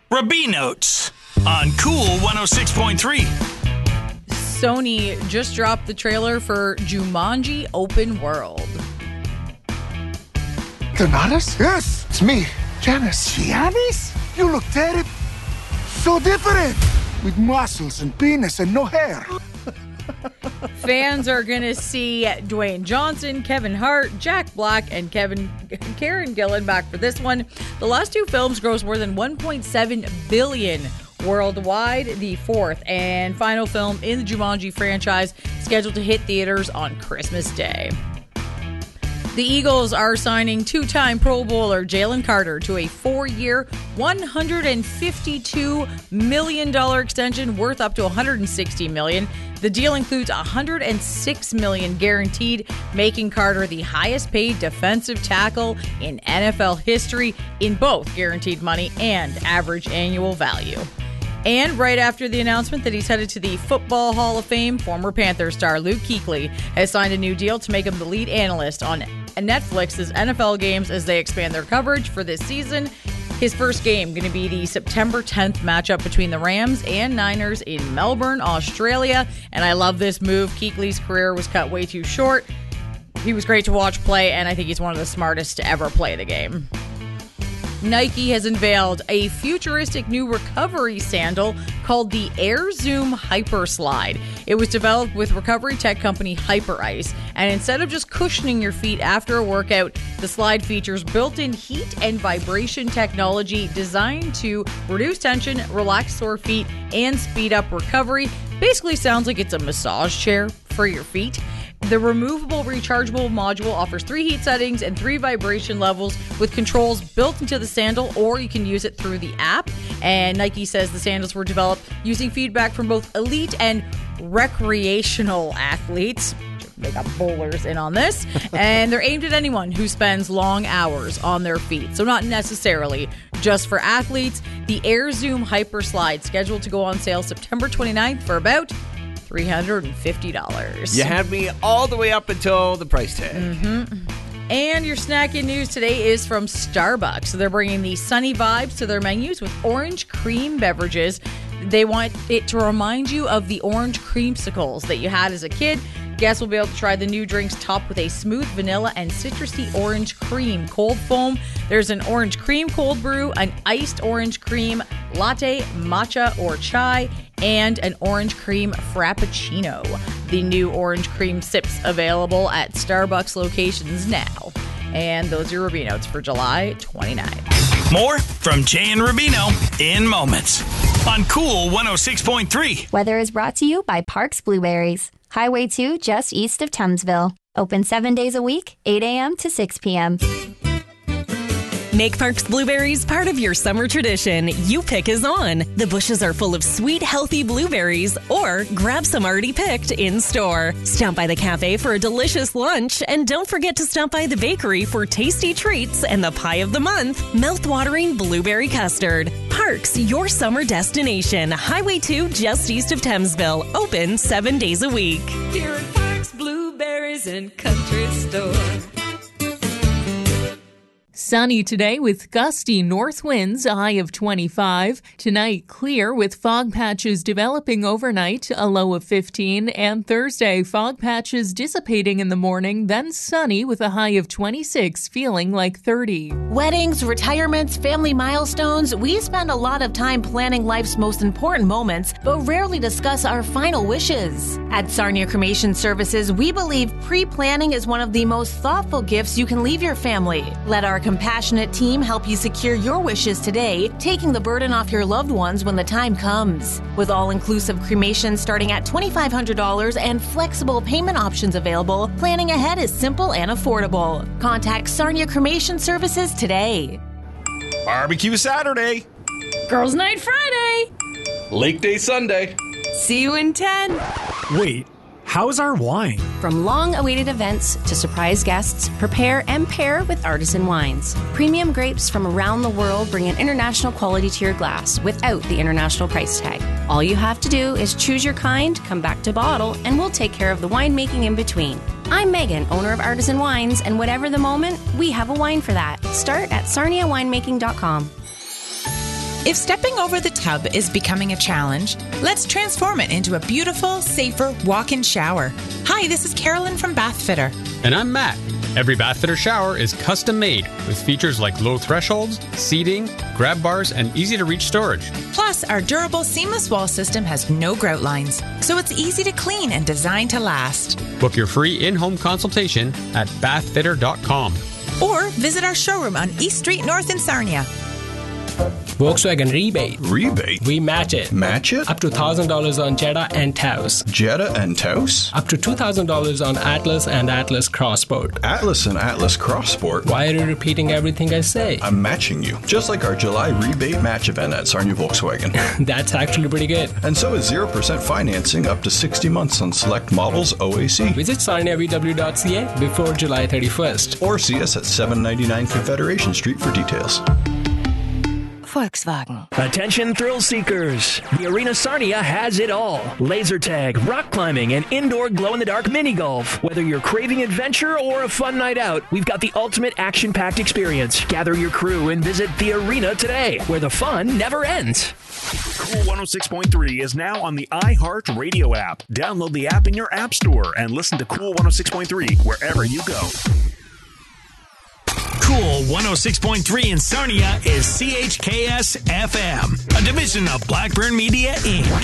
Rabinotes on Cool 106.3. Sony just dropped the trailer for Jumanji Open World. Donatus? Yes, it's me, Janice. Janice? You look terrible. So different. With muscles and penis and no hair. Fans are going to see Dwayne Johnson, Kevin Hart, Jack Black, and Karen Gillan back for this one. The last two films grossed more than $1.7 billion worldwide. The fourth and final film in the Jumanji franchise scheduled to hit theaters on Christmas Day. The Eagles are signing two-time Pro Bowler Jalen Carter to a 4-year, $152 million extension worth up to $160 million. The deal includes $106 million guaranteed, making Carter the highest-paid defensive tackle in NFL history in both guaranteed money and average annual value. And right after the announcement that he's headed to the Football Hall of Fame, former Panthers star Luke Kuechly has signed a new deal to make him the lead analyst on Netflix's NFL games as they expand their coverage for this season. His first game going to be the September 10th matchup between the Rams and Niners in Melbourne, Australia. And I love this move. Kuechly's career was cut way too short. He was great to watch play, and I think he's one of the smartest to ever play the game. Nike has unveiled a futuristic new recovery sandal called the Air Zoom Hyper Slide. It was developed with recovery tech company Hyperice, and instead of just cushioning your feet after a workout, the slide features built-in heat and vibration technology designed to reduce tension, relax sore feet, and speed up recovery. Basically sounds like it's a massage chair for your feet. The removable rechargeable module offers 3 heat settings and 3 vibration levels with controls built into the sandal, or you can use it through the app. And Nike says the sandals were developed using feedback from both elite and recreational athletes. They got bowlers in on this. And they're aimed at anyone who spends long hours on their feet. So not necessarily just for athletes. The Air Zoom Hyper Slide scheduled to go on sale September 29th for about $350. You had me all the way up until the price tag. And your snacking news today is from Starbucks. So they're bringing the sunny vibes to their menus with orange cream beverages. They want it to remind you of the orange creamsicles that you had as a kid. Guests will be able to try the new drinks topped with a smooth vanilla and citrusy orange cream cold foam. There's an orange cream cold brew, an iced orange cream latte, matcha, or chai, and an orange cream frappuccino. The new orange cream sips available at Starbucks locations now. And those are your Rubino's for July 29th. More from Jay and Rubino in moments on Cool 106.3. Weather is brought to you by Parks Blueberries. Highway 2 just east of Thamesville. Open 7 days a week, 8 a.m. to 6 p.m. Make Parks Blueberries part of your summer tradition. You Pick is on. The bushes are full of sweet, healthy blueberries, or grab some already picked in store. Stop by the cafe for a delicious lunch, and don't forget to stop by the bakery for tasty treats and the pie of the month, mouth-watering blueberry custard. Parks, your summer destination. Highway 2 just east of Thamesville. Open 7 days a week. Here at Parks Blueberries and Country Store. Sunny today with gusty north winds, a high of 25. Tonight, clear with fog patches developing overnight, a low of 15. And Thursday, fog patches dissipating in the morning, then sunny with a high of 26, feeling like 30. Weddings, retirements, family milestones, we spend a lot of time planning life's most important moments, but rarely discuss our final wishes. At Sarnia Cremation Services, we believe pre-planning is one of the most thoughtful gifts you can leave your family. Let our compassionate team help you secure your wishes today, taking the burden off your loved ones when the time comes. With all-inclusive cremation starting at $2,500 and flexible payment options available, planning ahead is simple and affordable. Contact Sarnia Cremation Services today. Barbecue Saturday. Girls' Night Friday. Lake Day Sunday. See you in 10. Wait, how's our wine? From long-awaited events to surprise guests, prepare and pair with Artisan Wines. Premium grapes from around the world bring an international quality to your glass without the international price tag. All you have to do is choose your kind, come back to bottle, and we'll take care of the winemaking in between. I'm Megan, owner of Artisan Wines, and whatever the moment, we have a wine for that. Start at sarniawinemaking.com. If stepping over the tub is becoming a challenge, let's transform it into a beautiful, safer walk-in shower. Hi, this is Carolyn from Bathfitter. And I'm Matt. Every Bathfitter shower is custom made with features like low thresholds, seating, grab bars, and easy-to-reach storage. Plus, our durable seamless wall system has no grout lines, so it's easy to clean and designed to last. Book your free in-home consultation at bathfitter.com. Or visit our showroom on East Street North in Sarnia. Volkswagen rebate. Rebate? We match it. Match it? Up to $1,000 on Jetta and Taos. Jetta and Taos? Up to $2,000 on Atlas and Atlas Crossport. Atlas and Atlas Crossport? Why are you repeating everything I say? I'm matching you. Just like our July rebate match event at Sarnia Volkswagen. That's actually pretty good. And so is 0% financing up to 60 months on select models OAC. Visit sarniavw.ca before July 31st. Or see us at 799 Confederation Street for details. Volkswagen. Attention thrill seekers. The Arena Sarnia has it all. Laser tag, rock climbing, and indoor glow-in-the-dark mini golf. Whether you're craving adventure or a fun night out, we've got the ultimate action-packed experience. Gather your crew and visit the Arena today, where the fun never ends. Cool 106.3 is now on the iHeart Radio app. Download the app in your app store and listen to Cool 106.3 wherever you go. Cool 106.3 in Sarnia is CHKS FM, a division of Blackburn Media Inc.